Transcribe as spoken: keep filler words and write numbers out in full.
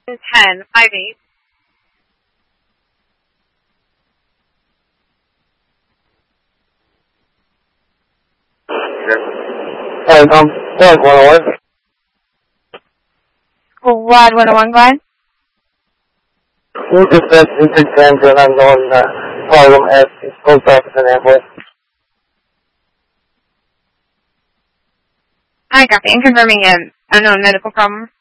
ten, five eight. Hey, um, Squad one oh one. Squad one oh one, go ahead. You just said you could send an unknown uh, problem at post office and airport. I copy. I'm confirming an unknown medical problem.